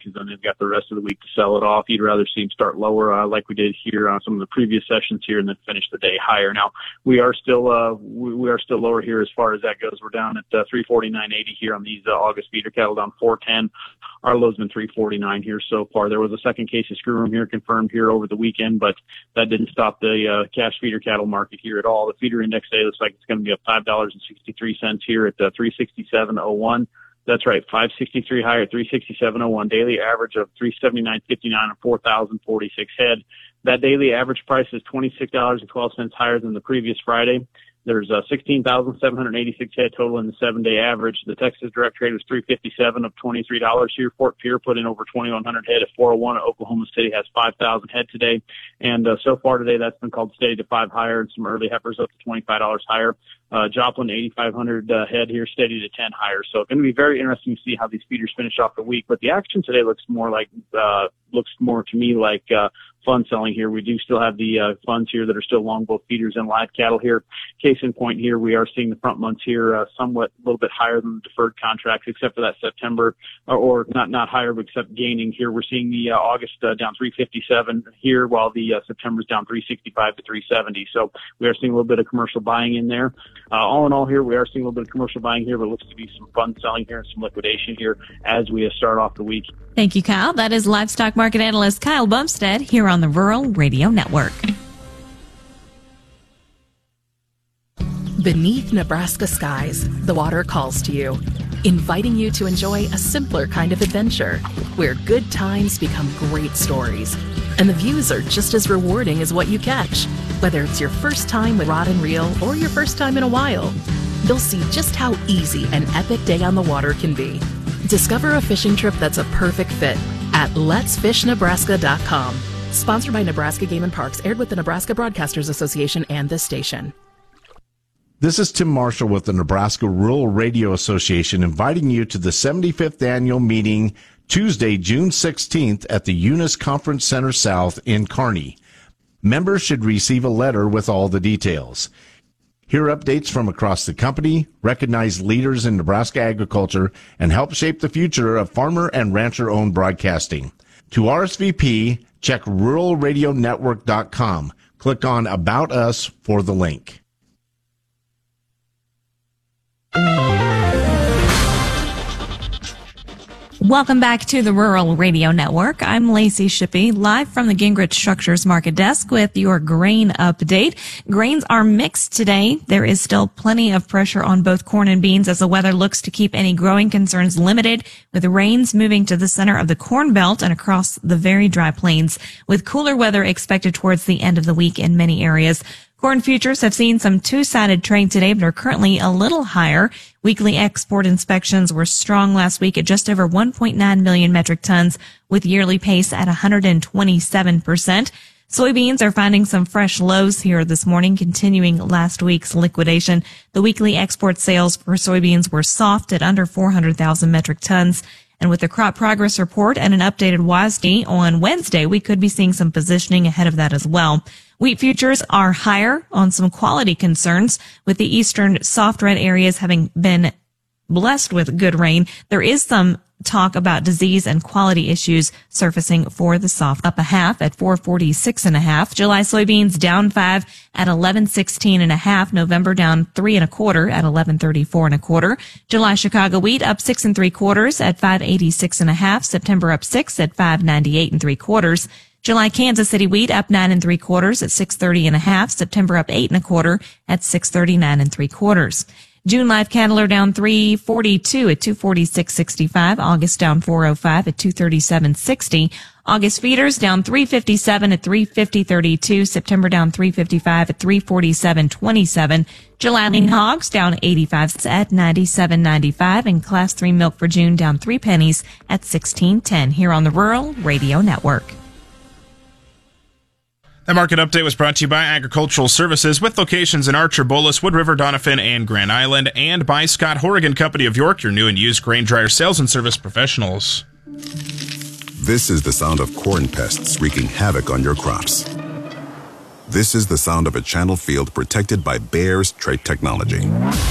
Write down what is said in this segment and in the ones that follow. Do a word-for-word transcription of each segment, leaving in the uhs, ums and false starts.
because then they've got the rest of the week to sell it off. You'd rather see them start lower, uh, like we did here on some of the previous sessions here, and then finish the day higher. Now, we are still uh, we, we are still lower here as far as that goes. We're down at uh, three forty-nine eighty here on these uh, August feeder cattle, down four ten. Our low's been three forty-nine here so far. There was a second case of screw room here confirmed here over the weekend, but that didn't stop the uh, cash feeder cattle market here at all. The feeder index today looks like it's going to be up five dollars and sixty-three cents here at uh, three sixty-seven oh one. That's right, five sixty-three higher at three sixty-seven oh one. Daily average of three seventy-nine fifty-nine on four thousand forty-six head. That daily average price is twenty-six dollars and twelve cents higher than the previous Friday. There's uh, sixteen thousand seven hundred eighty-six head total in the seven-day average. The Texas direct trade was three fifty-seven of twenty-three dollars here. Fort Pierre put in over twenty-one hundred head at four oh one. Oklahoma City has five thousand head today. And uh, so far today, that's been called steady to five higher, and some early heifers up to twenty-five dollars higher. Uh, Joplin, eighty-five hundred uh, head here, steady to ten higher. So it's going to be very interesting to see how these feeders finish off the week. But the action today looks more like, uh, looks more to me like, uh, fund selling here. We do still have the uh, funds here that are still long both feeders and live cattle here. Case in point here, we are seeing the front months here uh, somewhat a little bit higher than the deferred contracts, except for that September, or, or not not higher, but except gaining here. We're seeing the uh, August uh, down three fifty-seven here, while the uh, September's down three sixty-five to three seventy. So we are seeing a little bit of commercial buying in there. Uh, all in all here, we are seeing a little bit of commercial buying here, but it looks to be some fund selling here and some liquidation here as we uh, start off the week. Thank you, Kyle. That is livestock market analyst Kyle Bumstead here on the Rural Radio Network. Beneath Nebraska skies, the water calls to you, inviting you to enjoy a simpler kind of adventure where good times become great stories. And the views are just as rewarding as what you catch. Whether it's your first time with rod and reel or your first time in a while, you'll see just how easy an epic day on the water can be. Discover a fishing trip that's a perfect fit at lets fish nebraska dot com. Sponsored by Nebraska Game and Parks, aired with the Nebraska Broadcasters Association and this station. This is Tim Marshall with the Nebraska Rural Radio Association, inviting you to the seventy-fifth annual meeting Tuesday, June sixteenth at the Eunice Conference Center South in Kearney. Members should receive a letter with all the details. Hear updates from across the company, recognize leaders in Nebraska agriculture, and help shape the future of farmer and rancher-owned broadcasting. To R S V P, check rural radio network dot com. Click on About Us for the link. Welcome back to the Rural Radio Network. I'm Lacey Shippey, live from the Gingrich Structures Market Desk with your grain update. Grains are mixed today. There is still plenty of pressure on both corn and beans as the weather looks to keep any growing concerns limited, with rains moving to the center of the Corn Belt and across the very dry plains, with cooler weather expected towards the end of the week in many areas. Corn futures have seen some two-sided trade today, but are currently a little higher. Weekly export inspections were strong last week at just over one point nine million metric tons, with yearly pace at one hundred twenty-seven percent. Soybeans are finding some fresh lows here this morning, continuing last week's liquidation. The weekly export sales for soybeans were soft at under four hundred thousand metric tons. And with the crop progress report and an updated W A S D on Wednesday, we could be seeing some positioning ahead of that as well. Wheat futures are higher on some quality concerns, with the eastern soft red areas having been blessed with good rain. There is some talk about disease and quality issues surfacing for the soft. Up a half at four forty-six and a half. July soybeans down five at eleven sixteen and a half. November down three and a quarter at eleven thirty-four and a quarter. July Chicago wheat up six and three quarters at five eighty-six and a half. September up six at five ninety-eight and three quarters. July Kansas City wheat up nine and three quarters at six thirty and a half. September up eight and a quarter at six thirty-nine and three quarters. June live cattle are down three forty-two at two forty-six sixty-five. August down four oh five at two thirty-seven sixty. August feeders down three fifty-seven at three fifty thirty-two. September down three fifty-five at three forty-seven twenty-seven. July lean hogs down eighty-five at ninety-seven ninety-five. And class three milk for June down three pennies at sixteen ten here on the Rural Radio Network. That market update was brought to you by Agricultural Services, with locations in Archer, Bolus, Wood River, Doniphan, and Grand Island, and by Scott Horrigan Company of York, your new and used grain dryer sales and service professionals. This is the sound of corn pests wreaking havoc on your crops. This is the sound of a channel field protected by Bayer's trait technology.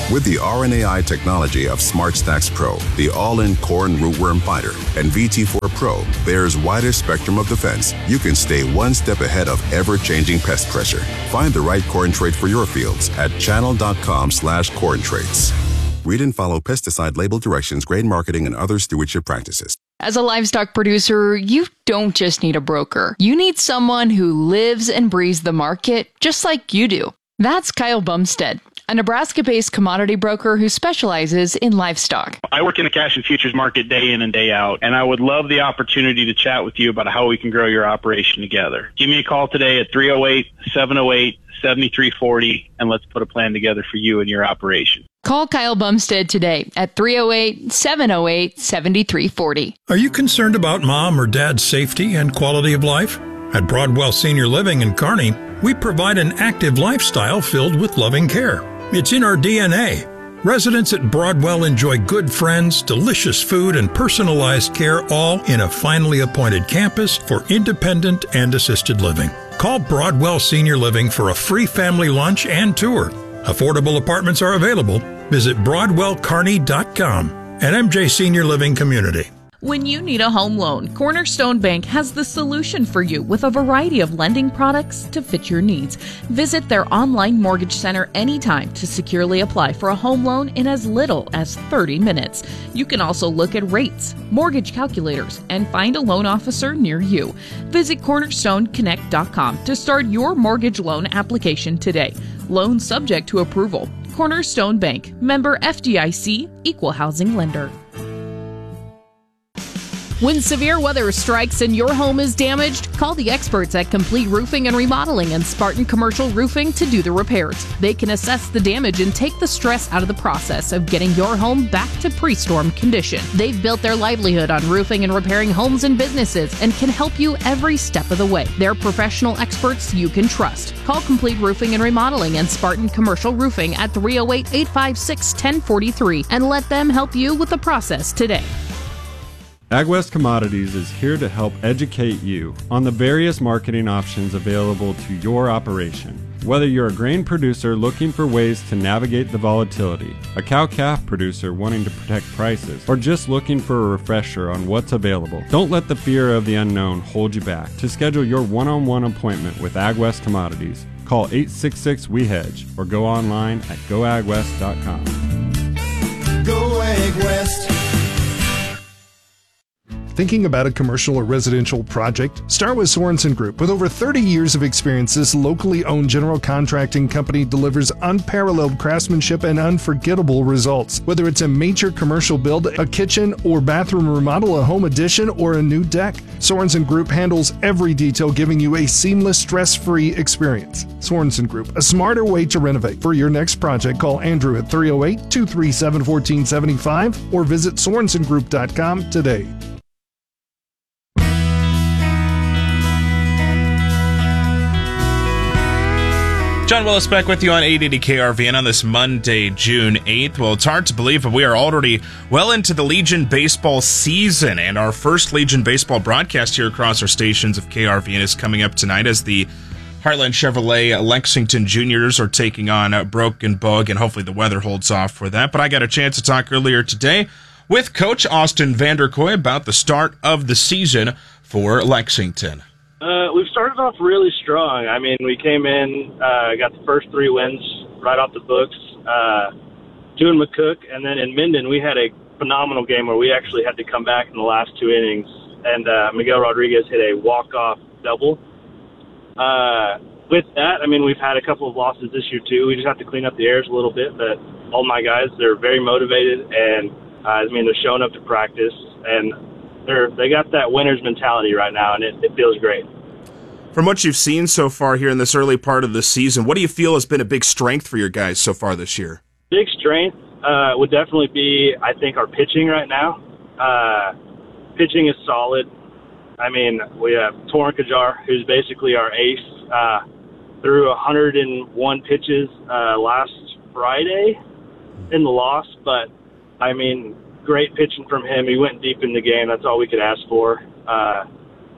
With the R N A I technology of SmartStax Pro, the all-in corn rootworm fighter, and V T four Pro, Bayer's widest spectrum of defense, you can stay one step ahead of ever-changing pest pressure. Find the right corn trait for your fields at channel.com slash corn traits. Read and follow pesticide label directions, grain marketing, and other stewardship practices. As a livestock producer, you don't just need a broker. You need someone who lives and breathes the market just like you do. That's Kyle Bumstead, a Nebraska-based commodity broker who specializes in livestock. I work in the cash and futures market day in and day out, and I would love the opportunity to chat with you about how we can grow your operation together. Give me a call today at three oh eight, seven oh eight, seven three four oh, and let's put a plan together for you and your operation. Call Kyle Bumstead today at three oh eight, seven oh eight, seven three four oh. Are you concerned about mom or dad's safety and quality of life? At Broadwell Senior Living in Kearney, we provide an active lifestyle filled with loving care. It's in our D N A. Residents at Broadwell enjoy good friends, delicious food, and personalized care, all in a finely appointed campus for independent and assisted living. Call Broadwell Senior Living for a free family lunch and tour. Affordable apartments are available. Visit broadwell kearney dot com. An M J Senior Living community. When you need a home loan, Cornerstone Bank has the solution for you with a variety of lending products to fit your needs. Visit their online mortgage center anytime to securely apply for a home loan in as little as thirty minutes. You can also look at rates, mortgage calculators, and find a loan officer near you. Visit cornerstone connect dot com to start your mortgage loan application today. Loan subject to approval. Cornerstone Bank, member F D I C, equal housing lender. When severe weather strikes and your home is damaged, call the experts at Complete Roofing and Remodeling and Spartan Commercial Roofing to do the repairs. They can assess the damage and take the stress out of the process of getting your home back to pre-storm condition. They've built their livelihood on roofing and repairing homes and businesses and can help you every step of the way. They're professional experts you can trust. Call Complete Roofing and Remodeling and Spartan Commercial Roofing at three oh eight, eight five six, one oh four three and let them help you with the process today. AgWest Commodities is here to help educate you on the various marketing options available to your operation. Whether you're a grain producer looking for ways to navigate the volatility, a cow-calf producer wanting to protect prices, or just looking for a refresher on what's available, don't let the fear of the unknown hold you back. To schedule your one-on-one appointment with AgWest Commodities, call eight six six, W E hedge or go online at go ag west dot com. Go AgWest. Thinking about a commercial or residential project? Start with Sorensen Group. With over thirty years of experience, this locally owned general contracting company delivers unparalleled craftsmanship and unforgettable results. Whether it's a major commercial build, a kitchen or bathroom remodel, a home addition, or a new deck, Sorensen Group handles every detail, giving you a seamless, stress-free experience. Sorensen Group, a smarter way to renovate. For your next project, call Andrew at three oh eight, two three seven, one four seven five or visit sorensen group dot com today. John Willis back with you on eight eighty K R V N on this Monday, June eighth. Well, it's hard to believe, but we are already well into the Legion baseball season, and our first Legion baseball broadcast here across our stations of K R V N is coming up tonight as the Heartland Chevrolet Lexington Juniors are taking on Broken Bug, and hopefully the weather holds off for that. But I got a chance to talk earlier today with Coach Austin Vanderkoy about the start of the season for Lexington. Uh, we've started off really strong. I mean, we came in, uh, got the first three wins right off the books. Uh, doing McCook, and then in Minden, we had a phenomenal game where we actually had to come back in the last two innings, and uh, Miguel Rodriguez hit a walk-off double. Uh, with that, I mean, we've had a couple of losses this year, too. We just have to clean up the errors a little bit, but all my guys, they're very motivated, and, uh, I mean, they're showing up to practice, and They're, they got that winner's mentality right now, and it, it feels great. From what you've seen so far here in this early part of the season, what do you feel has been a big strength for your guys so far this year? Big strength uh, would definitely be, I think, our pitching right now. Uh, pitching is solid. I mean, we have Torin Kajar, who's basically our ace, uh, threw one hundred one pitches uh, last Friday in the loss, but, I mean, great pitching from him. He went deep in the game. That's all we could ask for. Uh,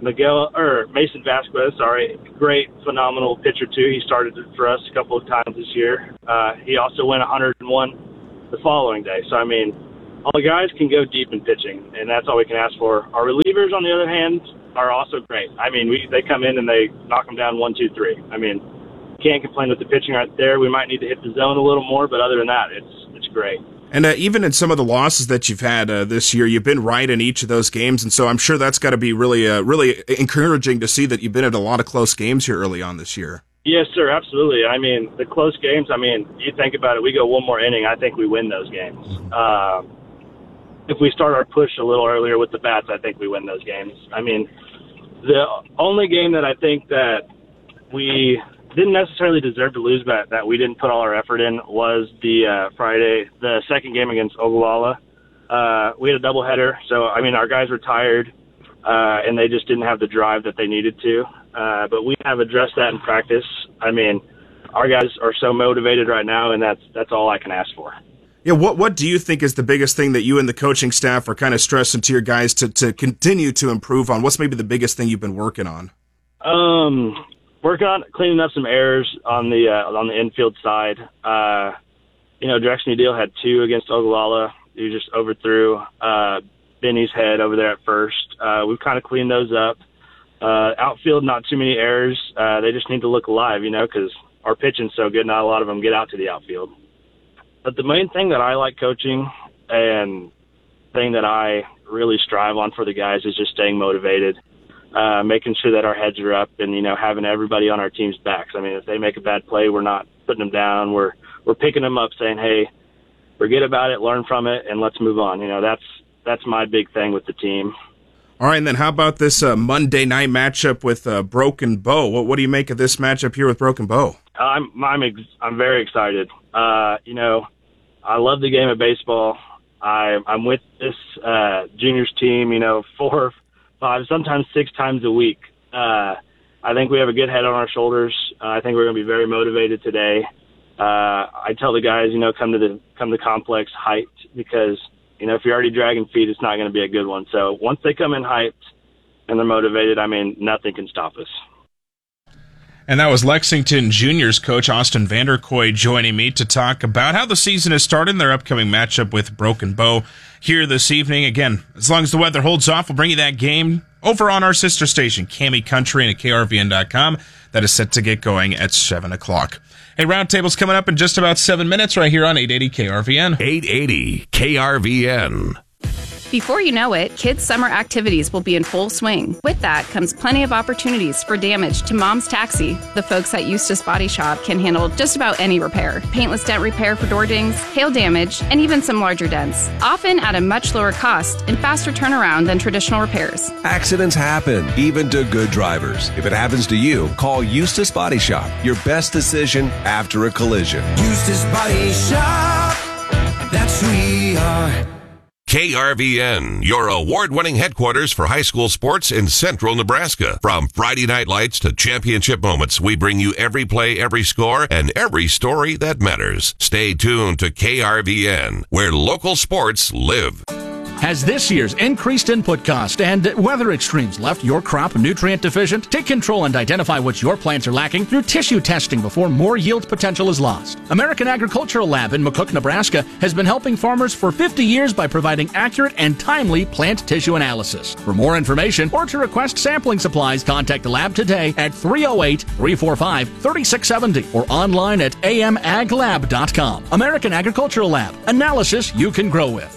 Miguel or Mason Vasquez, sorry, great, phenomenal pitcher too. He started for us a couple of times this year. Uh, he also went one hundred one the following day. So I mean, all the guys can go deep in pitching, and that's all we can ask for. Our relievers, on the other hand, are also great. I mean, we they come in and they knock them down one, two, three. I mean, can't complain with the pitching right there. We might need to hit the zone a little more, but other than that, it's it's great. And uh, even in some of the losses that you've had uh, this year, you've been right in each of those games, and so I'm sure that's got to be really, uh, really encouraging to see that you've been at a lot of close games here early on this year. Yes, sir, absolutely. I mean, the close games, I mean, you think about it, we go one more inning, I think we win those games. Uh, if we start our push a little earlier with the bats, I think we win those games. I mean, the only game that I think that we didn't necessarily deserve to lose, but that we didn't put all our effort in was the uh, Friday, the second game against Ogallala. Uh, we had a doubleheader, so, I mean, our guys were tired, uh, and they just didn't have the drive that they needed to. Uh, but we have addressed that in practice. I mean, our guys are so motivated right now, and that's that's all I can ask for. Yeah, what what do you think is the biggest thing that you and the coaching staff are kind of stressing to your guys to, to continue to improve on? What's maybe the biggest thing you've been working on? Um, working on cleaning up some errors on the uh, on the infield side. Uh, you know, Drexen Udall had two against Ogallala. He just overthrew uh, Benny's head over there at first. Uh, we've kind of cleaned those up. Uh, outfield, not too many errors. Uh, they just need to look alive, you know, because our pitching's so good, not a lot of them get out to the outfield. But the main thing that I like coaching and thing that I really strive on for the guys is just staying motivated, uh, making sure that our heads are up and, you know, having everybody on our team's backs. I mean, if they make a bad play, we're not putting them down. We're we're picking them up saying, hey, forget about it, learn from it, and let's move on. You know, that's that's my big thing with the team. All right, and then how about this uh, Monday night matchup with uh, Broken Bow? What, what do you make of this matchup here with Broken Bow? I'm I'm ex- I'm very excited. Uh, you know, I love the game of baseball. I, I'm with this uh, juniors team, you know, four, five, sometimes six times a week. Uh, I think we have a good head on our shoulders. Uh, I think we're going to be very motivated today. Uh, I tell the guys, you know, come to the come to the complex hyped because, you know, if you're already dragging feet, it's not going to be a good one. So once they come in hyped and they're motivated, I mean, nothing can stop us. And that was Lexington Juniors coach Austin Vanderkoy joining me to talk about how the season has started and their upcoming matchup with Broken Bow here this evening. Again, as long as the weather holds off, we'll bring you that game over on our sister station, Cami Country, and at K R V N dot com. That is set to get going at seven o'clock. Hey, Roundtable's coming up in just about seven minutes right here on eight eighty K R V N. eight eighty K R V N. Before you know it, kids' summer activities will be in full swing. With that comes plenty of opportunities for damage to Mom's Taxi. The folks at Eustace Body Shop can handle just about any repair. Paintless dent repair for door dings, hail damage, and even some larger dents. Often at a much lower cost and faster turnaround than traditional repairs. Accidents happen, even to good drivers. If it happens to you, call Eustace Body Shop. Your best decision after a collision. Eustace Body Shop, that's who we are. K R V N, your award-winning headquarters for high school sports in central Nebraska. From Friday night lights to championship moments, we bring you every play, every score, and every story that matters. Stay tuned to K R V N, where local sports live. Has this year's increased input cost and weather extremes left your crop nutrient deficient? Take control and identify what your plants are lacking through tissue testing before more yield potential is lost. American Agricultural Lab in McCook, Nebraska has been helping farmers for fifty years by providing accurate and timely plant tissue analysis. For more information or to request sampling supplies, contact the lab today at three oh eight, three four five, three six seven oh or online at a m ag lab dot com. American Agricultural Lab. Analysis you can grow with.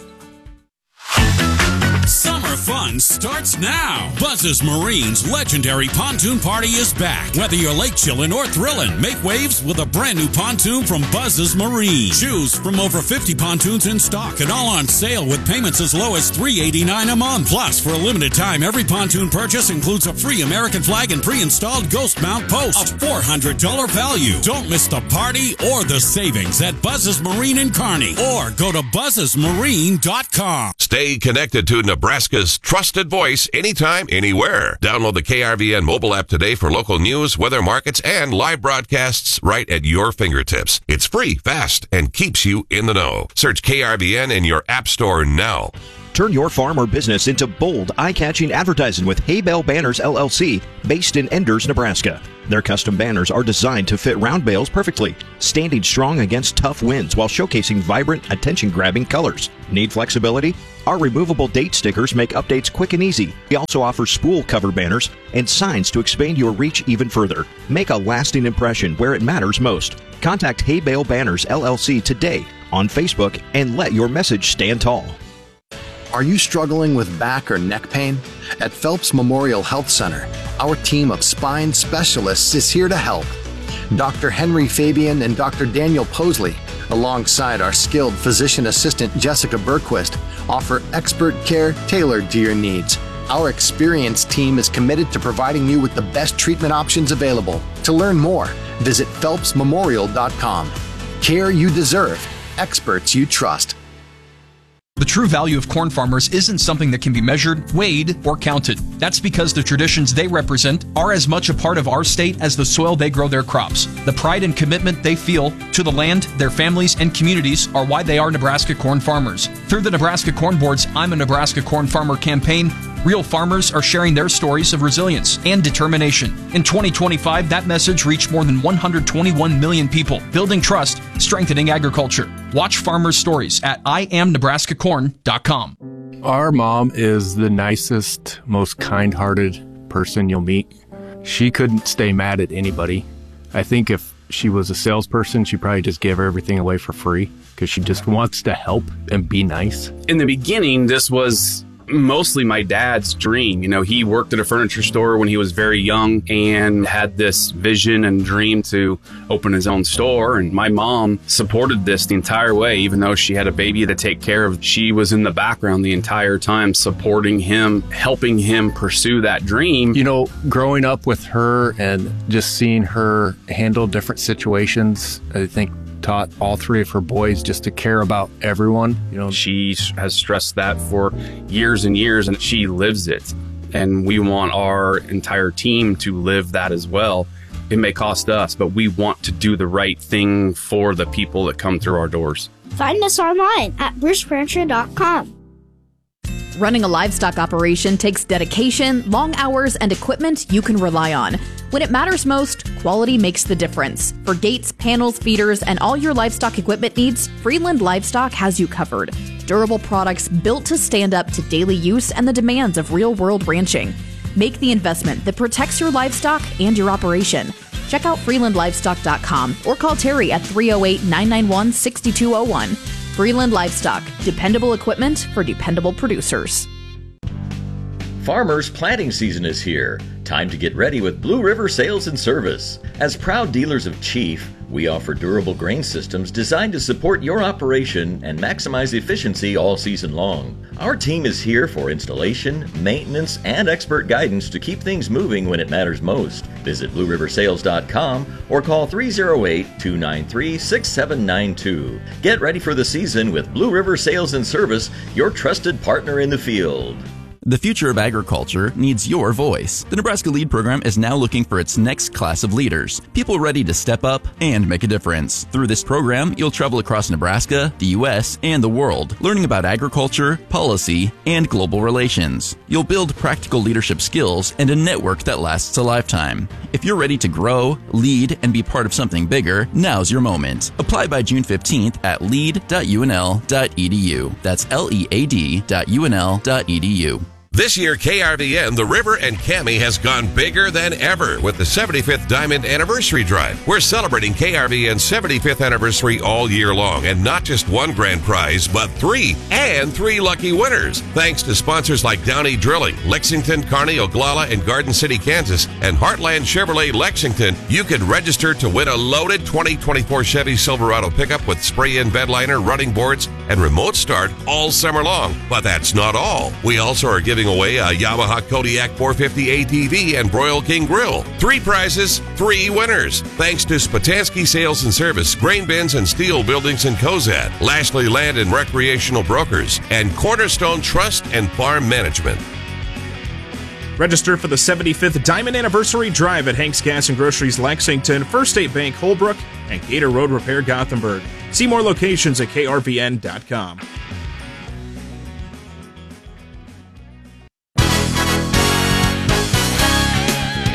Summer fun starts now. Buzz's Marine's legendary pontoon party is back. Whether you're lake chillin' or thrillin', make waves with a brand new pontoon from Buzz's Marine. Choose from over fifty pontoons in stock and all on sale with payments as low as three eighty-nine a month. Plus, for a limited time, every pontoon purchase includes a free American flag and pre-installed ghost mount post. A four hundred dollars value. Don't miss the party or the savings at Buzz's Marine in Kearney or go to buzzes marine dot com. Stay connected to Nebraska's trusted voice anytime, anywhere. Download the K R V N mobile app today for local news, weather, markets, and live broadcasts right at your fingertips. It's free, fast, and keeps you in the know. Search K R V N in your app store now. Turn your farm or business into bold, eye-catching advertising with Hay Bale Banners, L L C, based in Enders, Nebraska. Their custom banners are designed to fit round bales perfectly, standing strong against tough winds while showcasing vibrant, attention-grabbing colors. Need flexibility? Our removable date stickers make updates quick and easy. We also offer spool cover banners and signs to expand your reach even further. Make a lasting impression where it matters most. Contact Hay Bale Banners, L L C today on Facebook and let your message stand tall. Are you struggling with back or neck pain? At Phelps Memorial Health Center, our team of spine specialists is here to help. Doctor Henry Fabian and Doctor Daniel Posley, alongside our skilled physician assistant Jessica Berquist, offer expert care tailored to your needs. Our experienced team is committed to providing you with the best treatment options available. To learn more, visit phelps memorial dot com. Care you deserve, experts you trust. The true value of corn farmers isn't something that can be measured, weighed, or counted. That's because the traditions they represent are as much a part of our state as the soil they grow their crops. The pride and commitment they feel to the land, their families, and communities are why they are Nebraska corn farmers. Through the Nebraska Corn Board's I'm a Nebraska Corn Farmer campaign, real farmers are sharing their stories of resilience and determination. In twenty twenty-five, that message reached more than one hundred twenty-one million people, building trust, strengthening agriculture. Watch farmers' stories at I am Nebraska Corn dot com. Our mom is the nicest, most kind-hearted person you'll meet. She couldn't stay mad at anybody. I think if she was a salesperson, she'd probably just give everything away for free because she just wants to help and be nice. In the beginning, this was mostly my dad's dream. You know, he worked at a furniture store when he was very young and had this vision and dream to open his own store. And my mom supported this the entire way, even though she had a baby to take care of. She was in the background the entire time, supporting him, helping him pursue that dream. You know, growing up with her and just seeing her handle different situations, I think taught all three of her boys just to care about everyone. You know, she has stressed that for years and years, and she lives it. And we want our entire team to live that as well. It may cost us, but we want to do the right thing for the people that come through our doors. Find us online at bruce rancher dot com. Running a livestock operation takes dedication, long hours, and equipment you can rely on. When it matters most, quality makes the difference. For gates, panels, feeders, and all your livestock equipment needs, Freeland Livestock has you covered. Durable products built to stand up to daily use and the demands of real-world ranching. Make the investment that protects your livestock and your operation. Check out freeland livestock dot com or call Terry at three oh eight, nine nine one, six two oh one. Freeland Livestock, dependable equipment for dependable producers. Farmers' planting season is here. Time to get ready with Blue River Sales and Service. As proud dealers of Chief, we offer durable grain systems designed to support your operation and maximize efficiency all season long. Our team is here for installation, maintenance, and expert guidance to keep things moving when it matters most. Visit blue river sales dot com or call three oh eight, two nine three, six seven nine two. Get ready for the season with Blue River Sales and Service, your trusted partner in the field. The future of agriculture needs your voice. The Nebraska LEAD program is now looking for its next class of leaders, people ready to step up and make a difference. Through this program, you'll travel across Nebraska, the U S, and the world, learning about agriculture, policy, and global relations. You'll build practical leadership skills and a network that lasts a lifetime. If you're ready to grow, lead, and be part of something bigger, now's your moment. Apply by June fifteenth at lead dot u n l dot e d u. That's L E A D dot U N L dot E D U. This year, K R V N, The River, and Cami has gone bigger than ever with the seventy-fifth Diamond Anniversary Drive. We're celebrating K R V N's seventy-fifth anniversary all year long, and not just one grand prize, but three, and three lucky winners. Thanks to sponsors like Downey Drilling, Lexington, Kearney, Oglala, and Garden City, Kansas, and Heartland Chevrolet Lexington, you can register to win a loaded twenty twenty-four Chevy Silverado pickup with spray-in bed liner, running boards, and remote start all summer long. But that's not all. We also are giving away a Yamaha Kodiak four fifty A T V and Broil King Grill. Three prizes, three winners. Thanks to Spatansky Sales and Service, Grain Bins and Steel Buildings in Cozad, Lashley Land and Recreational Brokers, and Cornerstone Trust and Farm Management. Register for the seventy-fifth Diamond Anniversary Drive at Hank's Gas and Groceries Lexington, First State Bank Holbrook, and Gator Road Repair Gothenburg. See more locations at K R V N dot com.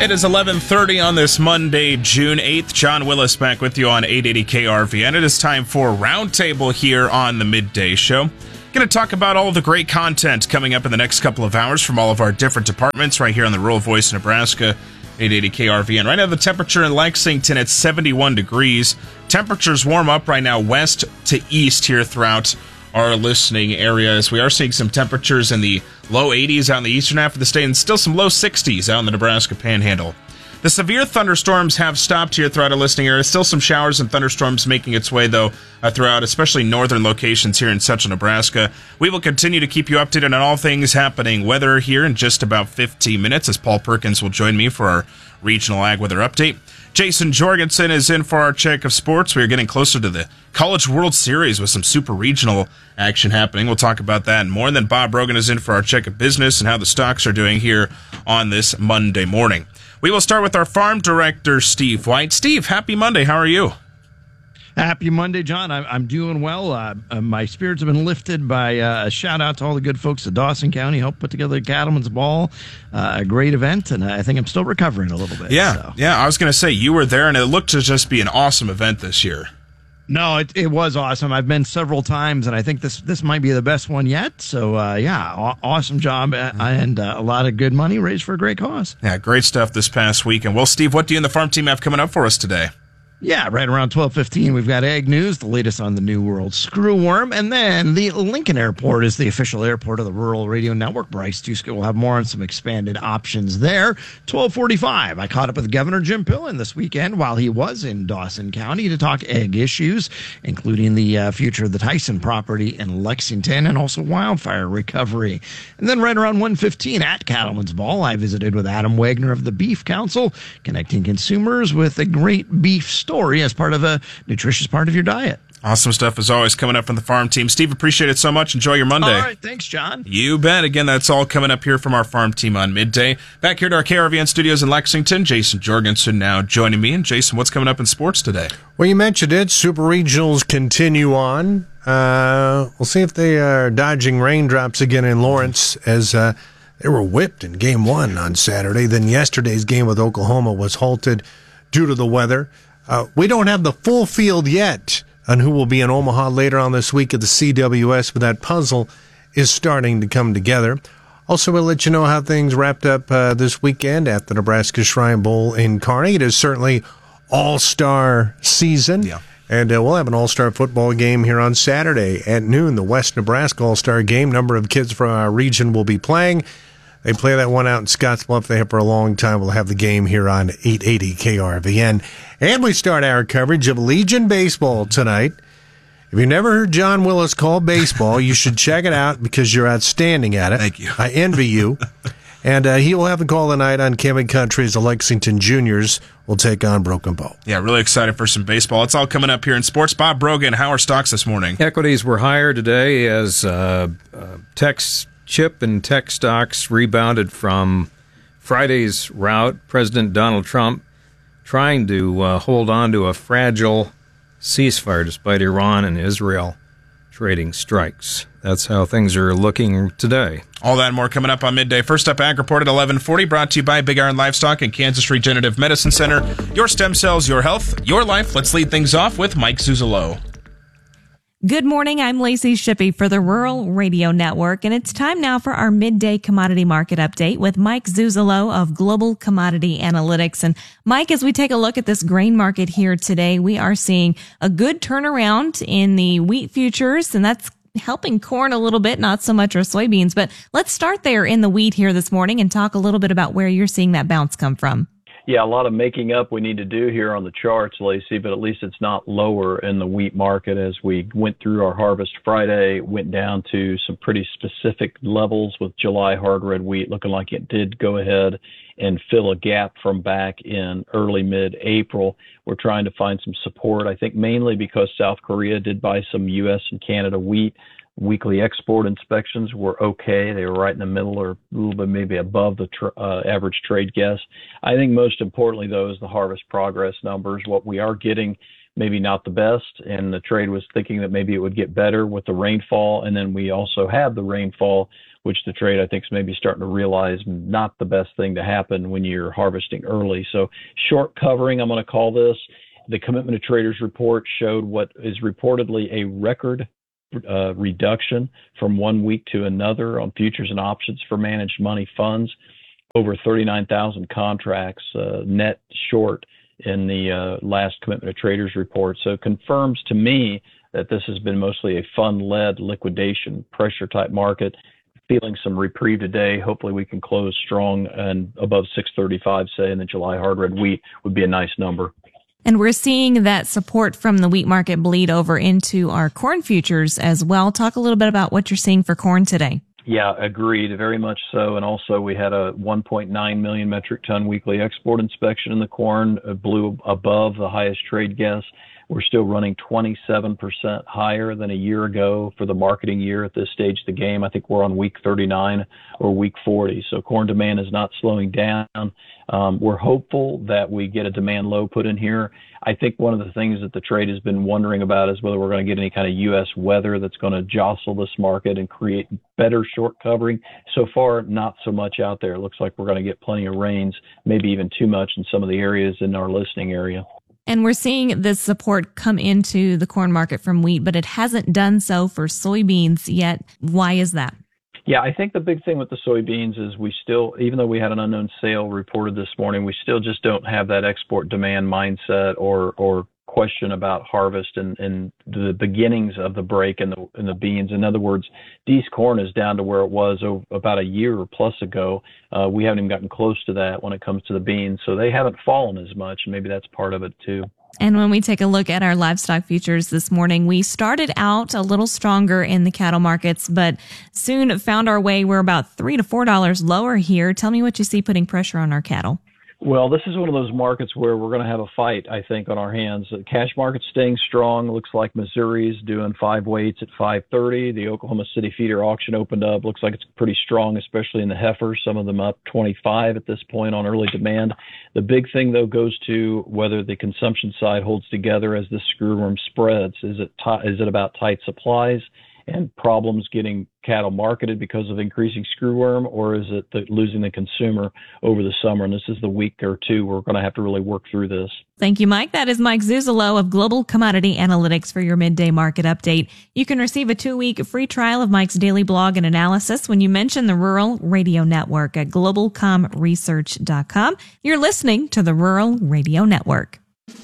It is eleven thirty on this Monday, June eighth. John Willis back with you on eight eighty K R V N. It is time for Roundtable here on the Midday Show. Going to talk about all the great content coming up in the next couple of hours from all of our different departments right here on the Rural Voice Nebraska, eight eighty K R V N. Right now, the temperature in Lexington at seventy-one degrees. Temperatures warm up right now west to east here throughout our listening areas. We are seeing some temperatures in the low eighties out in the eastern half of the state and still some low sixties out in the Nebraska Panhandle. The severe thunderstorms have stopped here throughout our listening area. Still some showers and thunderstorms making its way, though, uh, throughout, especially northern locations here in central Nebraska. We will continue to keep you updated on all things happening weather here in just about fifteen minutes, as Paul Perkins will join me for our regional ag weather update. Jason Jorgensen is in for our check of sports. We are getting closer to the College World Series with some super regional action happening. We'll talk about that and more. And then Bob Brogan is in for our check of business and how the stocks are doing here on this Monday morning. We will start with our farm director, Steve White. Steve, happy Monday. How are you? Happy Monday, John. I'm, I'm doing well. Uh, uh, my spirits have been lifted by uh, a shout out to all the good folks at Dawson County, helped put together the Cattleman's Ball, uh, a great event, and I think I'm still recovering a little bit. Yeah, so. yeah. I was going to say you were there, and it looked to just be an awesome event this year. No, it, it was awesome. I've been several times, and I think this this might be the best one yet. So, uh, yeah, aw- awesome job, and uh, a lot of good money raised for a great cause. Yeah, great stuff this past weekend. Well, Steve, what do you and the farm team have coming up for us today? Yeah, right around twelve fifteen, we've got Ag News, the latest on the New World Screwworm, and then the Lincoln Airport is the official airport of the Rural Radio Network. Bryce Tuska will have more on some expanded options there. twelve forty-five, I caught up with Governor Jim Pillen this weekend while he was in Dawson County to talk ag issues, including the uh, future of the Tyson property in Lexington and also wildfire recovery. And then right around one fifteen at Cattleman's Ball, I visited with Adam Wagner of the Beef Council, connecting consumers with a great beef story. Story as part of a nutritious part of your diet. Awesome stuff as always coming up from the farm team. Steve, appreciate it so much. Enjoy your Monday. All right, thanks, John. You bet. Again, that's all coming up here from our farm team on midday. Back here to our K R V N studios in Lexington, Jason Jorgensen now joining me. And Jason, what's coming up in sports today? Well, you mentioned it. Super regionals continue on. Uh, we'll see if they are dodging raindrops again in Lawrence as uh, they were whipped in game one on Saturday. Then yesterday's game with Oklahoma was halted due to the weather. Uh, we don't have the full field yet on who will be in Omaha later on this week at the C W S, but that puzzle is starting to come together. Also, we'll let you know how things wrapped up uh, this weekend at the Nebraska Shrine Bowl in Kearney. It is certainly all-star season, yeah. and uh, we'll have an all-star football game here on Saturday at noon, the West Nebraska all-star game. Number of kids from our region will be playing. They play that one out in Scottsbluff. They have for a long time. We'll have the game here on eight eighty K R V N. And we start our coverage of Legion Baseball tonight. If you've never heard John Willis call baseball, you should check it out because you're outstanding at it. Thank you. I envy you. And uh, he will have the call tonight on Camping Country as the Lexington Juniors will take on Broken Bow. Yeah, really excited for some baseball. It's all coming up here in sports. Bob Brogan, how are stocks this morning? Equities were higher today as uh, uh, techs. Chip and tech stocks rebounded from Friday's rout. President Donald Trump trying to uh, hold on to a fragile ceasefire despite Iran and Israel trading strikes. That's how things are looking today. All that and more coming up on midday. First up, Ag Report at eleven forty, brought to you by Big Iron Livestock and Kansas Regenerative Medicine Center. Your stem cells, your health, your life. Let's lead things off with Mike Zuzolo. Good morning. I'm Lacey Shippey for the Rural Radio Network, and it's time now for our midday commodity market update with Mike Zuzolo of Global Commodity Analytics. And Mike, as we take a look at this grain market here today, we are seeing a good turnaround in the wheat futures, and that's helping corn a little bit, not so much our soybeans. But let's start there in the wheat here this morning and talk a little bit about where you're seeing that bounce come from. Yeah, a lot of making up we need to do here on the charts, Lacey, but at least it's not lower in the wheat market as we went through our harvest Friday, went down to some pretty specific levels with July hard red wheat looking like it did go ahead and fill a gap from back in early mid-April. We're trying to find some support, I think mainly because South Korea did buy some U S and Canada wheat. Weekly export inspections were okay. They were right in the middle or a little bit maybe above the tr- uh, average trade guess. I think most importantly, though, is the harvest progress numbers. What we are getting, maybe not the best, and the trade was thinking that maybe it would get better with the rainfall. And then we also have the rainfall. which the trade I think is maybe starting to realize not the best thing to happen when you're harvesting early. So short covering, I'm going to call this. The Commitment of Traders report showed what is reportedly a record uh, reduction from one week to another on futures and options for managed money funds. Over thirty-nine thousand contracts uh, net short in the uh, last Commitment of Traders report. So it confirms to me that this has been mostly a fund-led liquidation pressure type market. Feeling some reprieve today. Hopefully we can close strong and above six thirty-five, say, in the July hard red wheat would be a nice number. And we're seeing that support from the wheat market bleed over into our corn futures as well. Talk a little bit about what you're seeing for corn today. Yeah, agreed. Very much so. And also we had a one point nine million metric ton weekly export inspection in the corn, uh, blew above the highest trade guess. We're still running twenty-seven percent higher than a year ago for the marketing year at this stage of the game. I think we're on week thirty-nine or week forty. So corn demand is not slowing down. Um, we're hopeful that we get a demand low put in here. I think one of the things that the trade has been wondering about is whether we're going to get any kind of U S weather that's going to jostle this market and create better short covering. So far, not so much out there. It looks like we're going to get plenty of rains, maybe even too much in some of the areas in our listening area. And we're seeing this support come into the corn market from wheat, but it hasn't done so for soybeans yet. Why is that? Yeah, I think the big thing with the soybeans is we still, even though we had an unknown sale reported this morning, we still just don't have that export demand mindset or or question about harvest and, and the beginnings of the break in the in the beans. In other words, D's corn is down to where it was over, about a year or plus ago. Uh, we haven't even gotten close to that when it comes to the beans, so they haven't fallen as much, and maybe that's part of it too. And when we take a look at our livestock futures this morning, we started out a little stronger in the cattle markets, but soon found our way. We're about three to four dollars lower here. Tell me what you see putting pressure on our cattle. Well, this is one of those markets where we're going to have a fight, I think, on our hands. The cash market's staying strong. Looks like Missouri's doing five weights at five thirty. The Oklahoma City feeder auction opened up. Looks like it's pretty strong, especially in the heifers, some of them up twenty-five at this point on early demand. The big thing, though, goes to whether the consumption side holds together as the screwworm spreads. Is it t- is it about tight supplies and problems getting cattle marketed because of increasing screwworm, or is it the, losing the consumer over the summer? And this is the week or two we're going to have to really work through this. Thank you, Mike. That is Mike Zuzolo of Global Commodity Analytics for your midday market update. You can receive a two-week free trial of Mike's daily blog and analysis when you mention the Rural Radio Network at global com research dot com. You're listening to the Rural Radio Network.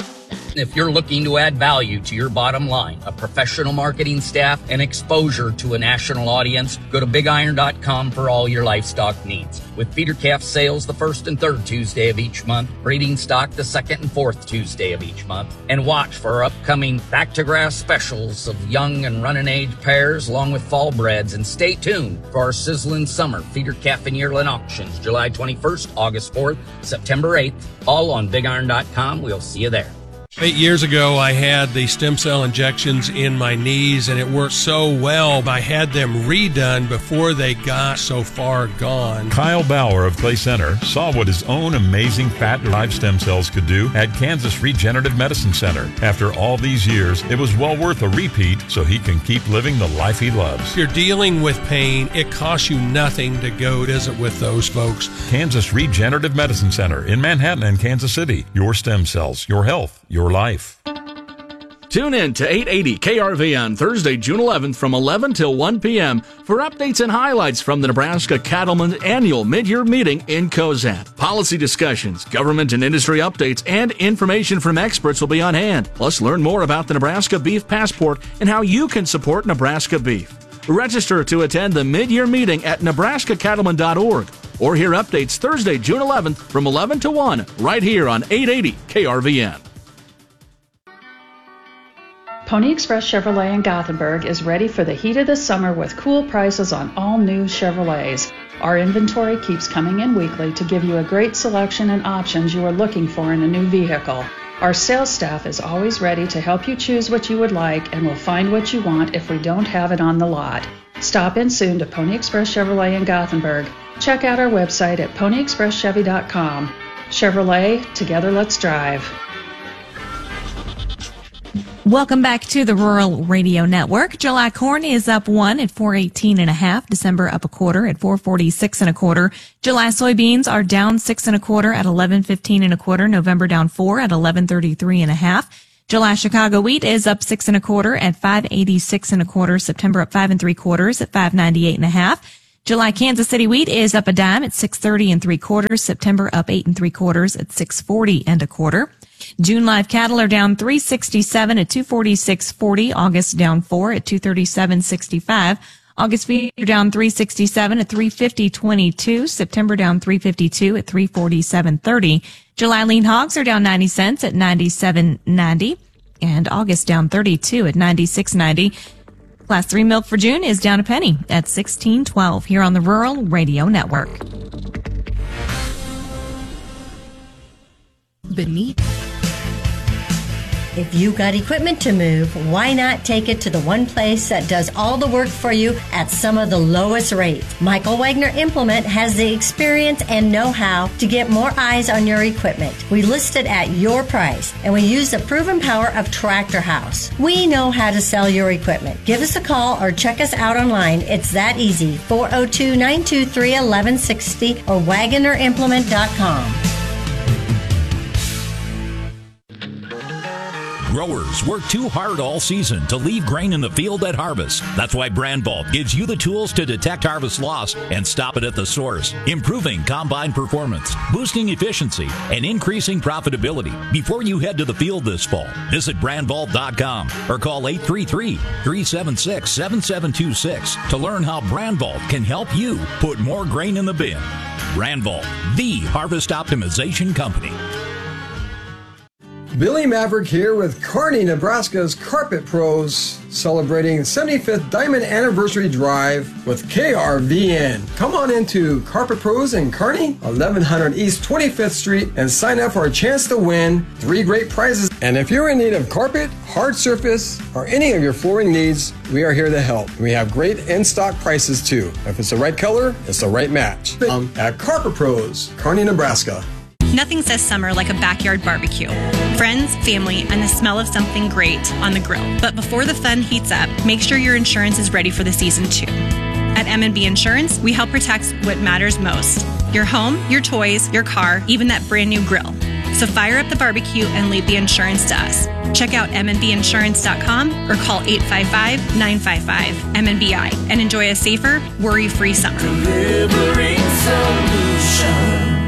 If you're looking to add value to your bottom line, a professional marketing staff, and exposure to a national audience, go to big iron dot com for all your livestock needs. With feeder calf sales the first and third Tuesday of each month, breeding stock the second and fourth Tuesday of each month, and watch for our upcoming back-to-grass specials of young and running age pairs along with fall breds, and stay tuned for our sizzling summer feeder calf and yearling auctions July twenty-first, August fourth, September eighth, all on big iron dot com. We'll see you there. Eight years ago, I had the stem cell injections in my knees, and it worked so well. I had them redone before they got so far gone. Kyle Bauer of Clay Center saw what his own amazing fat-derived stem cells could do at Kansas Regenerative Medicine Center. After all these years, it was well worth a repeat so he can keep living the life he loves. If you're dealing with pain, it costs you nothing to go visit with those folks. Kansas Regenerative Medicine Center in Manhattan and Kansas City. Your stem cells, your health, your life. Tune in to eight eighty K R V on Thursday, June eleventh from eleven till one p.m. for updates and highlights from the Nebraska Cattlemen's annual mid-year meeting in Cozad. Policy discussions, government and industry updates, and information from experts will be on hand. Plus, learn more about the Nebraska Beef Passport and how you can support Nebraska beef. Register to attend the mid-year meeting at nebraska cattlemen dot org or hear updates Thursday, June eleventh from eleven to one right here on eight eighty K R V N. Pony Express Chevrolet in Gothenburg is ready for the heat of the summer with cool prices on all new Chevrolets. Our inventory keeps coming in weekly to give you a great selection and options you are looking for in a new vehicle. Our sales staff is always ready to help you choose what you would like and will find what you want if we don't have it on the lot. Stop in soon to Pony Express Chevrolet in Gothenburg. Check out our website at pony express chevy dot com. Chevrolet, together let's drive. Welcome back to the Rural Radio Network. July corn is up one at four eighteen and a half. December up a quarter at four forty-six and a quarter. July soybeans are down six and a quarter at eleven fifteen and a quarter. November down four at eleven thirty-three and a half. July Chicago wheat is up six and a quarter at five eighty-six and a quarter. September up five and three quarters at five ninety-eight and a half. July Kansas City wheat is up a dime at six thirty and three quarters. September up eight and three quarters at six forty and a quarter. June live cattle are down three sixty-seven at two forty-six forty. August down four at two thirty-seven sixty-five. August feed are down three sixty-seven at three fifty twenty-two. September down three fifty-two at three forty-seven thirty. July lean hogs are down ninety cents at ninety-seven ninety. And August down thirty-two at ninety-six ninety. Class three milk for June is down a penny at sixteen twelve here on the Rural Radio Network. Beneath. If you got equipment to move, why not take it to the one place that does all the work for you at some of the lowest rates? Michael Wagner Implement has the experience and know-how to get more eyes on your equipment. We list it at your price, and we use the proven power of Tractor House. We know how to sell your equipment. Give us a call or check us out online. It's that easy. four oh two, nine two three, one one six oh or Wagoner Implement dot com. Growers work too hard all season to leave grain in the field at harvest. That's why Brandvault gives you the tools to detect harvest loss and stop it at the source, improving combine performance, boosting efficiency, and increasing profitability. Before you head to the field this fall, visit Brandvault dot com or call eight three three, three seven six, seven seven two six to learn how Brandvault can help you put more grain in the bin. Brandvault, the harvest optimization company. Billy Maverick here with Kearney, Nebraska's Carpet Pros, celebrating seventy-fifth Diamond Anniversary Drive with K R V N. Come on into Carpet Pros in Kearney, eleven hundred East twenty-fifth Street, and sign up for a chance to win three great prizes. And if you're in need of carpet, hard surface, or any of your flooring needs, we are here to help. We have great in-stock prices too. If it's the right color, it's the right match. Um, at Carpet Pros, Kearney, Nebraska. Nothing says summer like a backyard barbecue. Friends, family, and the smell of something great on the grill. But before the fun heats up, make sure your insurance is ready for the season too. At M and B Insurance, we help protect what matters most. Your home, your toys, your car, even that brand new grill. So fire up the barbecue and leave the insurance to us. Check out M and B insurance dot com or call eight five five, nine five five, M and B I and enjoy a safer, worry-free summer. Delivering solutions.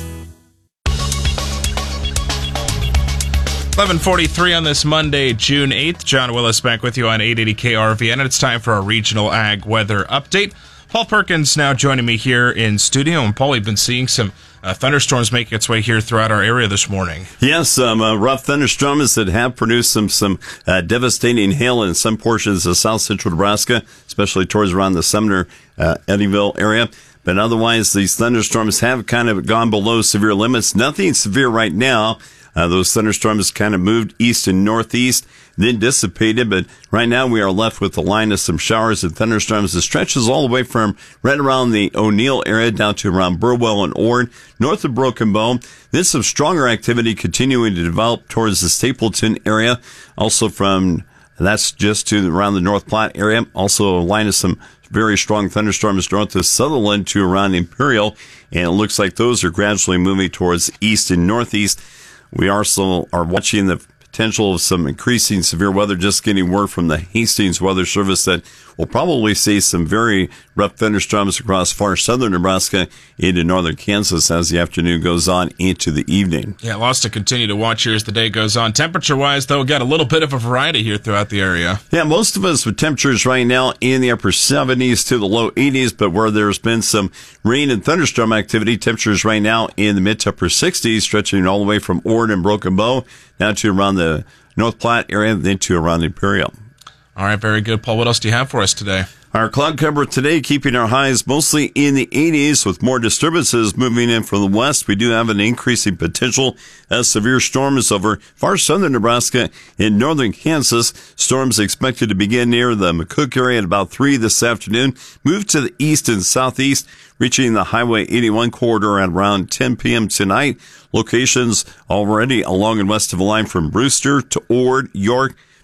eleven forty-three on this Monday, June eighth. John Willis back with you on eight eighty K R V N, and it's time for our regional ag weather update. Paul Perkins now joining me here in studio. And Paul, we've been seeing some uh, thunderstorms making its way here throughout our area this morning. Yes, some uh, rough thunderstorms that have produced some some uh, devastating hail in some portions of south central Nebraska, especially towards around the Sumner, uh, Eddyville area. But otherwise, these thunderstorms have kind of gone below severe limits. Nothing severe right now. Uh, those thunderstorms kind of moved east and northeast, then dissipated, but right now we are left with a line of some showers and thunderstorms that stretches all the way from right around the O'Neill area down to around Burwell and Ord, north of Broken Bow. Then some stronger activity continuing to develop towards the Stapleton area, also from, that's just to around the North Platte area, also a line of some very strong thunderstorms north of Sutherland to around Imperial, and it looks like those are gradually moving towards east and northeast. We also are watching the potential of some increasing severe weather, just getting word from the Hastings Weather Service that we'll probably see some very rough thunderstorms across far southern Nebraska into northern Kansas as the afternoon goes on into the evening. Yeah, lots to continue to watch here as the day goes on. Temperature-wise, though, got a little bit of a variety here throughout the area. Yeah, most of us with temperatures right now in the upper seventies to the low eighties, but where there's been some rain and thunderstorm activity, temperatures right now in the mid to upper sixties, stretching all the way from Ord and Broken Bow down to around the North Platte area, then to around Imperial. All right, very good. Paul, what else do you have for us today? Our cloud cover today keeping our highs mostly in the eighties with more disturbances moving in from the west. We do have an increasing potential as severe storms over far southern Nebraska and northern Kansas. Storms expected to begin near the McCook area at about three this afternoon, move to the east and southeast, reaching the Highway eighty-one corridor at around ten p.m. tonight. Locations already along and west of the line from Brewster to Ord, York,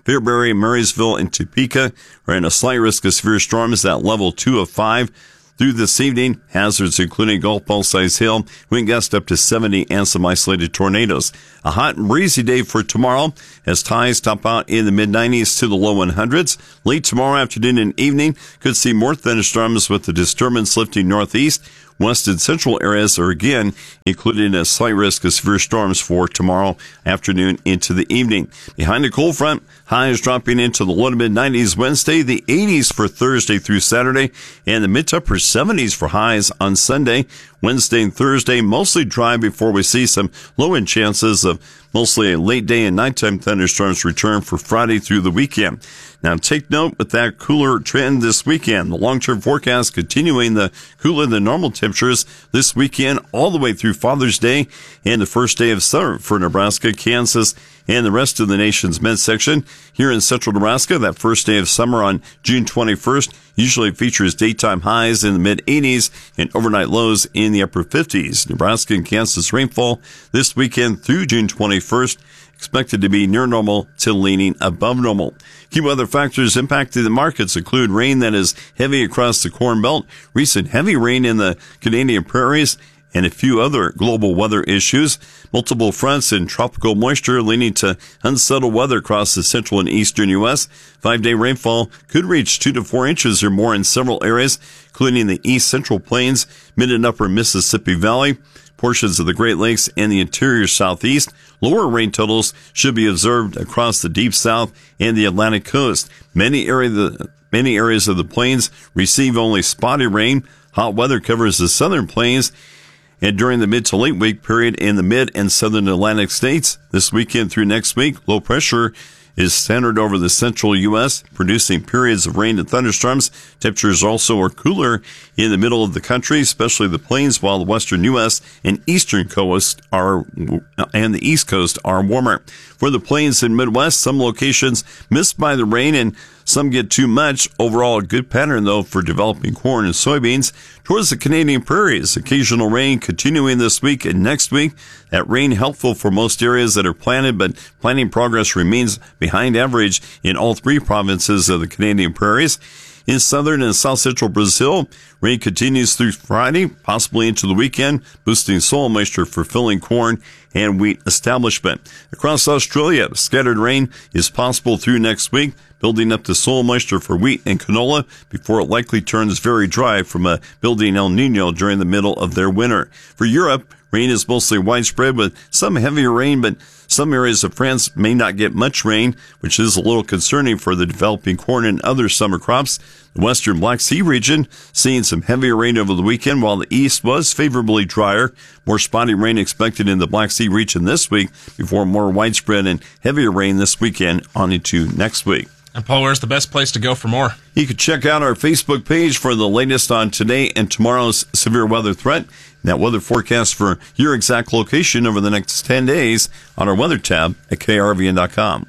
Fairbury, Marysville, and Topeka are in a slight risk of severe storms at level two of five. Through this evening, hazards including golf ball size hail, wind gusts up to seventy, and some isolated tornadoes. A hot and breezy day for tomorrow as highs top out in the mid nineties to the low hundreds. Late tomorrow afternoon and evening could see more thunderstorms with the disturbance lifting northeast. West and central areas are again included in a slight risk of severe storms for tomorrow afternoon into the evening. Behind the cold front, highs dropping into the low to mid nineties Wednesday, the eighties for Thursday through Saturday, and the mid to upper seventies for highs on Sunday. Wednesday and Thursday mostly dry before we see some low-end chances of mostly a late day and nighttime thunderstorms return for Friday through the weekend. Now take note with that cooler trend this weekend. The long-term forecast continuing the cooler than normal temperatures this weekend all the way through Father's Day and the first day of summer for Nebraska, Kansas, and the rest of the nation's midsection. Here in central Nebraska, that first day of summer on June twenty-first usually features daytime highs in the mid eighties and overnight lows in the upper fifties. Nebraska and Kansas rainfall this weekend through June twenty-first expected to be near normal to leaning above normal. Key weather factors impacting the markets include rain that is heavy across the Corn Belt, recent heavy rain in the Canadian prairies, and a few other global weather issues. Multiple fronts and tropical moisture leading to unsettled weather across the central and eastern U S. Five-day rainfall could reach two to four inches or more in several areas, including the east central plains, mid and upper Mississippi Valley, portions of the Great Lakes, and the interior southeast. Lower rain totals should be observed across the deep south and the Atlantic coast. Many areas of the, many areas of the plains receive only spotty rain. Hot weather covers the southern plains, and during the mid to late week period in the mid and southern Atlantic states, this weekend through next week, low pressure is centered over the central U S, producing periods of rain and thunderstorms. Temperatures also are cooler in the middle of the country, especially the plains, while the western U S and eastern coast are, and the east coast are warmer. For the plains and Midwest, some locations missed by the rain and some get too much. Overall, a good pattern, though, for developing corn and soybeans. Towards the Canadian prairies, occasional rain continuing this week and next week. That rain helpful for most areas that are planted, but planting progress remains behind average in all three provinces of the Canadian prairies. In southern and south central Brazil, rain continues through Friday, possibly into the weekend, boosting soil moisture for filling corn and wheat establishment. Across Australia, scattered rain is possible through next week, building up the soil moisture for wheat and canola before it likely turns very dry from a building El Nino during the middle of their winter. For Europe, rain is mostly widespread with some heavier rain, but some areas of France may not get much rain, which is a little concerning for the developing corn and other summer crops. The western Black Sea region seeing some heavier rain over the weekend, while the east was favorably drier. More spotty rain expected in the Black Sea region this week before more widespread and heavier rain this weekend on into next week. And Paul, where's the best place to go for more? You can check out our Facebook page for the latest on today and tomorrow's severe weather threat. That weather forecast for your exact location over the next ten days on our weather tab at K R V N dot com.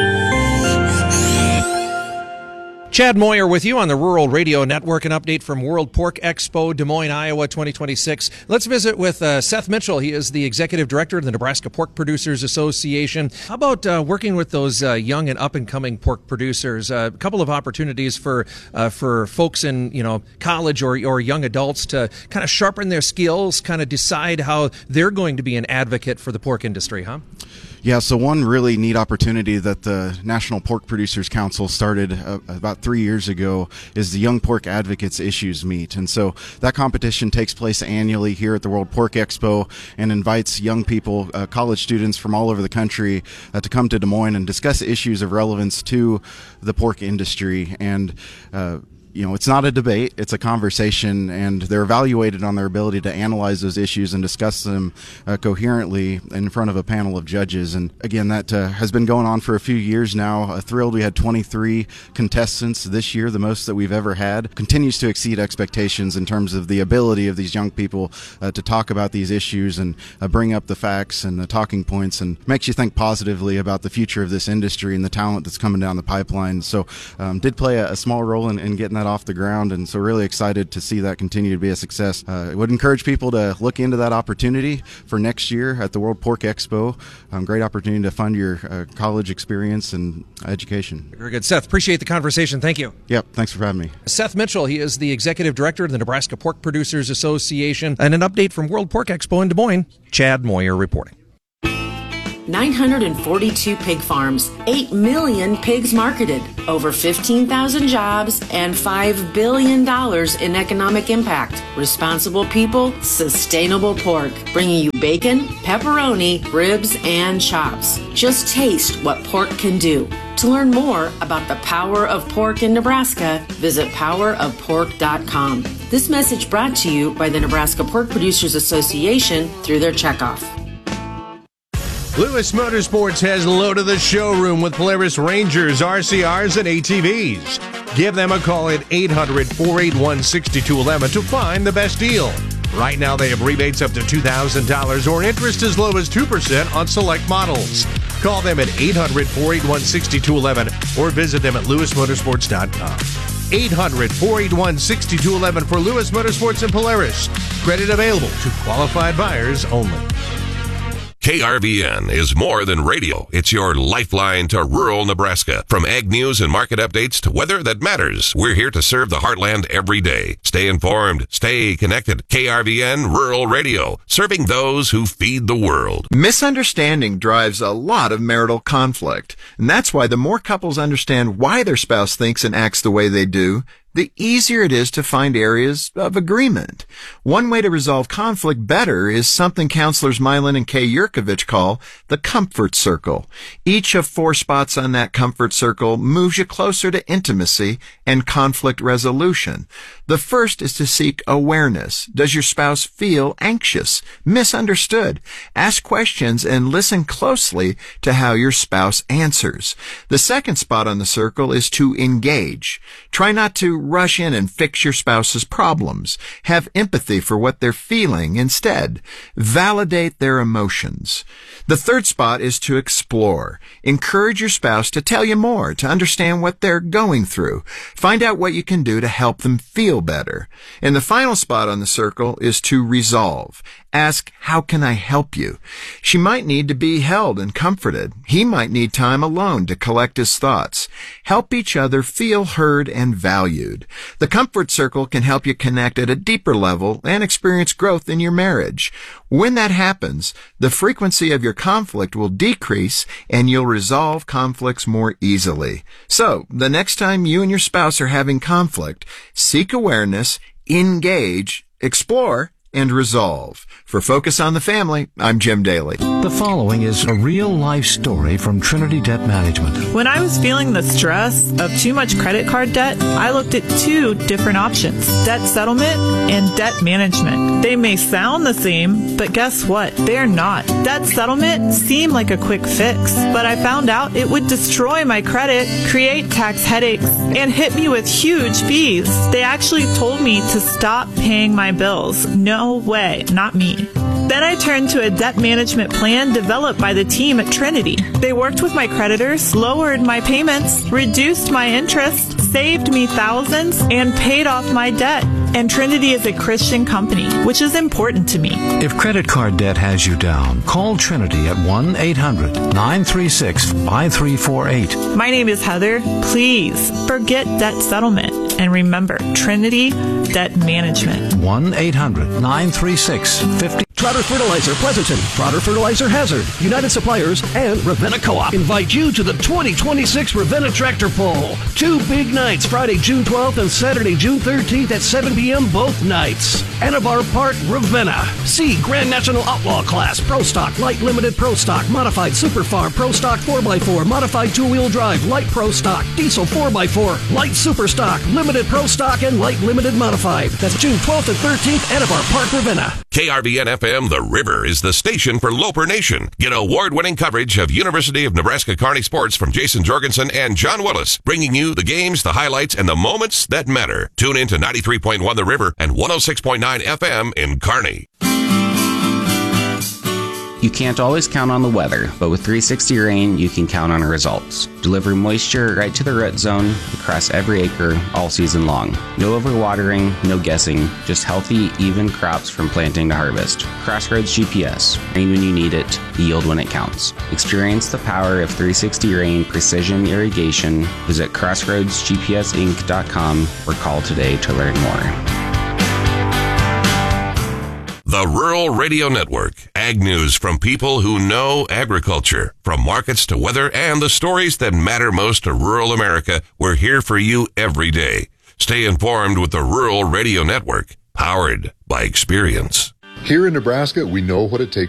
Chad Moyer with you on the Rural Radio Network. An update from World Pork Expo, Des Moines, Iowa, twenty twenty-six. Let's visit with uh, Seth Mitchell. He is the executive director of the Nebraska Pork Producers Association. How about uh, working with those uh, young and up-and-coming pork producers? Uh, a couple of opportunities for uh, for folks in you know college or or young adults to kind of sharpen their skills, kind of decide how they're going to be an advocate for the pork industry, huh? Yeah, so one really neat opportunity that the National Pork Producers Council started uh, about three years ago is the Young Pork Advocates Issues Meet. And so that competition takes place annually here at the World Pork Expo and invites young people, uh, college students from all over the country uh, to come to Des Moines and discuss issues of relevance to the pork industry. And uh, you know, it's not a debate, it's a conversation, and they're evaluated on their ability to analyze those issues and discuss them uh, coherently in front of a panel of judges. And again, that uh, has been going on for a few years now. Uh, thrilled we had twenty-three contestants this year, the most that we've ever had. Continues to exceed expectations in terms of the ability of these young people uh, to talk about these issues and uh, bring up the facts and the talking points, and makes you think positively about the future of this industry and the talent that's coming down the pipeline. So um, did play a, a small role in, in getting that that off the ground, and so really excited to see that continue to be a success. Uh, I would encourage people to look into that opportunity for next year at the World Pork Expo. Um, great opportunity to fund your uh, college experience and education. Very good. Seth, appreciate the conversation. Thank you. Yep, thanks for having me. Seth Mitchell, he is the Executive Director of the Nebraska Pork Producers Association. And an update from World Pork Expo in Des Moines, Chad Moyer reporting. nine hundred forty-two pig farms, eight million pigs marketed, over fifteen thousand jobs, and five billion dollars in economic impact. Responsible people, sustainable pork, bringing you bacon, pepperoni, ribs, and chops. Just taste what pork can do. To learn more about the power of pork in Nebraska, visit power of pork dot com. This message brought to you by the Nebraska Pork Producers Association through their checkoff. Lewis Motorsports has loaded the showroom with Polaris Rangers, R C Rs, and A T Vs. Give them a call at eight hundred, four eight one, six two one one to find the best deal. Right now, they have rebates up to two thousand dollars or interest as low as two percent on select models. Call them at eight hundred, four eight one, six two one one or visit them at lewis motorsports dot com. eight hundred, four eight one, six two one one for Lewis Motorsports and Polaris. Credit available to qualified buyers only. K R V N is more than radio. It's your lifeline to rural Nebraska. From ag news and market updates to weather that matters, we're here to serve the heartland every day. Stay informed. Stay connected. K R V N Rural Radio, serving those who feed the world. Misunderstanding drives a lot of marital conflict, and that's why the more couples understand why their spouse thinks and acts the way they do, the easier it is to find areas of agreement. One way to resolve conflict better is something counselors Mylan and Kay Yurkovich call the comfort circle. Each of four spots on that comfort circle moves you closer to intimacy and conflict resolution. The first is to seek awareness. Does your spouse feel anxious, misunderstood? Ask questions and listen closely to how your spouse answers. The second spot on the circle is to engage. Try not to rush in and fix your spouse's problems. Have empathy for what they're feeling instead. Validate their emotions. The third spot is to explore. Encourage your spouse to tell you more, to understand what they're going through. Find out what you can do to help them feel better. And the final spot on the circle is to resolve. Ask, how can I help you? She might need to be held and comforted. He might need time alone to collect his thoughts. Help each other feel heard and valued. The comfort circle can help you connect at a deeper level and experience growth in your marriage. When that happens, the frequency of your conflict will decrease and you'll resolve conflicts more easily. So, the next time you and your spouse are having conflict, seek awareness, engage, explore, and resolve. For Focus on the Family, I'm Jim Daly. The following is a real-life story from Trinity Debt Management. When I was feeling the stress of too much credit card debt, I looked at two different options, debt settlement and debt management. They may sound the same, but guess what? They're not. Debt settlement seemed like a quick fix, but I found out it would destroy my credit, create tax headaches, and hit me with huge fees. They actually told me to stop paying my bills. No No way, not me. Then I turned to a debt management plan developed by the team at Trinity. They worked with my creditors, lowered my payments, reduced my interest, saved me thousands, and paid off my debt. And Trinity is a Christian company, which is important to me. If credit card debt has you down, call Trinity at one eight hundred, nine three six, five three four eight. My name is Heather. Please forget debt settlement. And remember, Trinity Debt Management. one eight hundred, nine three six, five zero. Trotter Fertilizer Pleasanton, Trotter Fertilizer Hazard, United Suppliers, and Ravenna Co-op invite you to the twenty twenty-six Ravenna Tractor Pull. Two big nights, Friday, June twelfth and Saturday, June thirteenth at seven p.m. both nights. Anavar Park, Ravenna. See Grand National Outlaw Class, Pro Stock, Light Limited Pro Stock, Modified Super Farm, Pro Stock four by four, Modified two-wheel drive, Light Pro Stock, Diesel four by four, Light Super Stock, Limited Pro Stock, and Light Limited Modified. That's June twelfth and thirteenth, Anavar Park, Ravenna. K R V N F M The River is the station for Loper Nation. Get award-winning coverage of University of Nebraska Kearney sports from Jason Jorgensen and John Willis, bringing you the games, the highlights, and the moments that matter. Tune in to ninety-three point one The River and one oh six point nine F M in Kearney. You can't always count on the weather, but with three sixty Rain, you can count on results. Deliver moisture right to the root zone across every acre all season long. No overwatering, no guessing, just healthy, even crops from planting to harvest. Crossroads G P S. Rain when you need it, yield when it counts. Experience the power of three sixty Rain Precision Irrigation. Visit crossroads g p s inc dot com or call today to learn more. The Rural Radio Network. Ag news from people who know agriculture. From markets to weather and the stories that matter most to rural America, we're here for you every day. Stay informed with the Rural Radio Network, powered by experience. Here in Nebraska, we know what it takes